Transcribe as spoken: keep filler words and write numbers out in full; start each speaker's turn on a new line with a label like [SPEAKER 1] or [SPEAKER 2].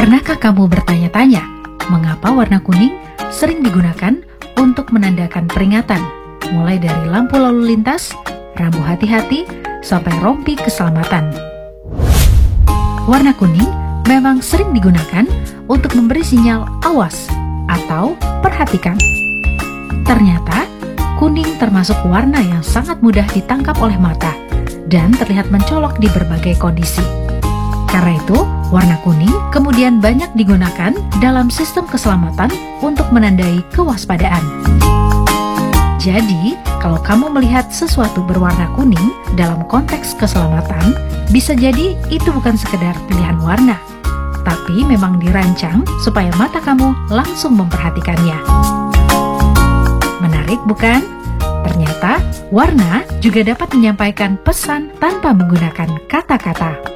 [SPEAKER 1] Pernahkah kamu bertanya-tanya, mengapa warna kuning sering digunakan untuk menandakan peringatan, mulai dari lampu lalu lintas, rambu hati-hati, sampai rompi keselamatan? Warna kuning memang sering digunakan untuk memberi sinyal awas atau perhatikan. Ternyata, kuning termasuk warna yang sangat mudah ditangkap oleh mata dan terlihat mencolok di berbagai kondisi. Karena itu, warna kuning kemudian banyak digunakan dalam sistem keselamatan untuk menandai kewaspadaan. Jadi, kalau kamu melihat sesuatu berwarna kuning dalam konteks keselamatan, bisa jadi itu bukan sekedar pilihan warna, tapi memang dirancang supaya mata kamu langsung memperhatikannya. Menarik bukan? Ternyata, warna juga dapat menyampaikan pesan tanpa menggunakan kata-kata.